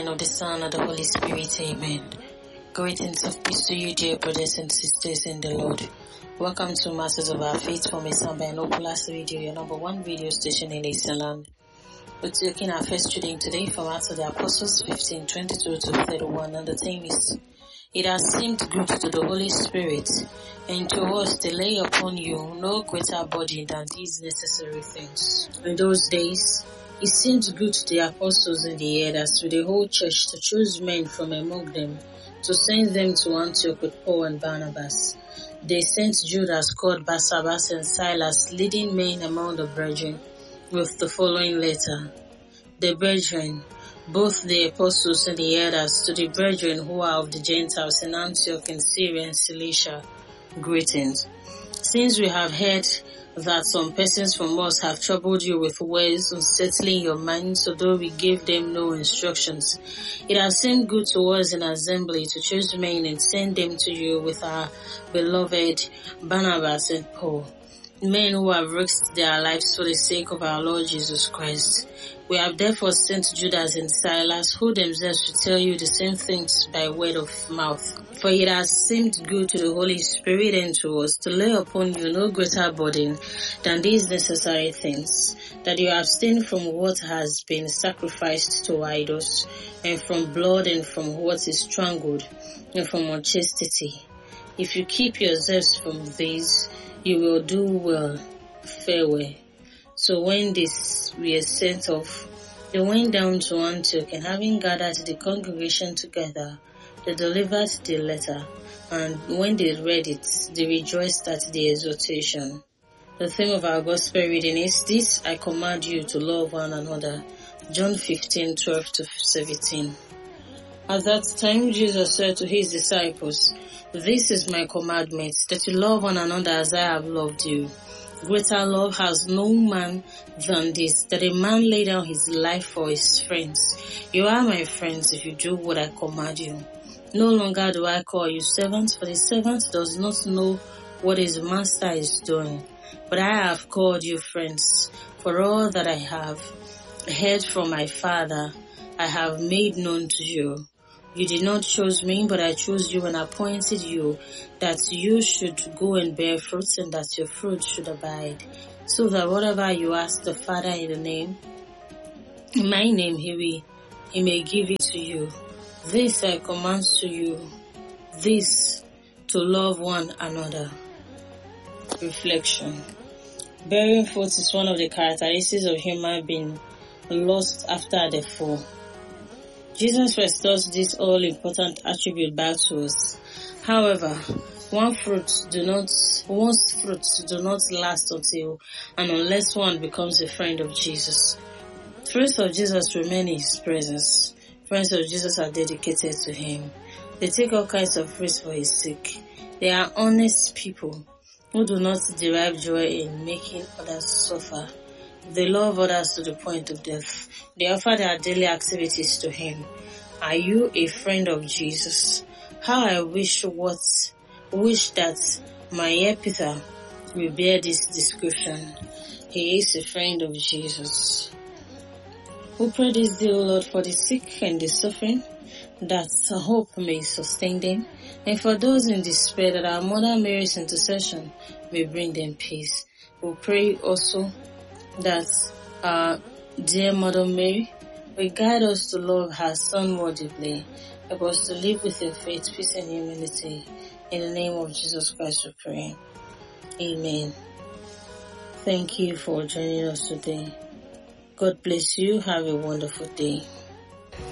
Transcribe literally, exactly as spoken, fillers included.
of the Son, and the Holy Spirit. Amen. Greetings of peace to you, dear brothers and sisters in the Lord. Welcome to Masters of Our Faith from Isamba and Opulas Radio, your number one radio station in Eastern. We're taking our first reading today from Acts of the Apostles fifteen twenty-two to thirty-one, and the theme is, It has seemed good to the Holy Spirit and to us to lay upon you no greater burden than these necessary things. In those days, it seemed good to the apostles and the elders, to the whole church, to choose men from among them, to send them to Antioch with Paul and Barnabas. They sent Judas called Barsabbas and Silas, leading men among the brethren, with the following letter. The brethren, both the apostles and the elders, to the brethren who are of the Gentiles in Antioch and Syria and Cilicia, greetings. Since we have heard that some persons from us have troubled you with words, unsettling your minds, although we gave them no instructions, it has seemed good to us in assembly to choose men and send them to you with our beloved Barnabas and Paul, men who have risked their lives for the sake of our Lord Jesus Christ. We have therefore sent Judas and Silas, who themselves should tell you the same things by word of mouth. For it has seemed good to the Holy Spirit and to us to lay upon you no greater burden than these necessary things, that you abstain from what has been sacrificed to idols, and from blood, and from what is strangled, and from unchastity. If you keep yourselves from these, you will do well. Farewell. So when this were sent off, they went down to Antioch, and having gathered the congregation together, they delivered the letter, and when they read it, they rejoiced at the exhortation. The theme of our gospel reading is, This I command you to love one another. John fifteen twelve to seventeen. At that time, Jesus said to his disciples, This is my commandment, that you love one another as I have loved you. Greater love has no man than this, that a man lay down his life for his friends. You are my friends if you do what I command you. No longer do I call you servants, for the servant does not know what his master is doing. But I have called you friends, for all that I have heard from my Father I have made known to you. You did not choose me, but I chose you and appointed you, that you should go and bear fruits, and that your fruit should abide, so that whatever you ask the Father in the name, in my name, he will, he may give it to you. This I command to you, this, to love one another. Reflection. Bearing fruit is one of the characteristics of human being lost after the fall. Jesus restores this all-important attribute back to us. However, one fruit do not, one's fruits do not last until and unless one becomes a friend of Jesus. Friends of Jesus remain in his presence. Friends of Jesus are dedicated to him. They take all kinds of risks for his sake. They are honest people who do not derive joy in making others suffer. They love others to the point of death. They offer their daily activities to him. Are you a friend of Jesus? How I wish what wish that my epithet will bear this description. He is a friend of Jesus. We pray this day, O Lord, for the sick and the suffering, that hope may sustain them, and for those in despair, that our Mother Mary's intercession may bring them peace. We pray also that our dear Mother Mary will guide us to love her Son more deeply. Help us to live with in faith, peace, and humility. In the name of Jesus Christ we pray. Amen. Thank you for joining us today. God bless you. Have a wonderful day.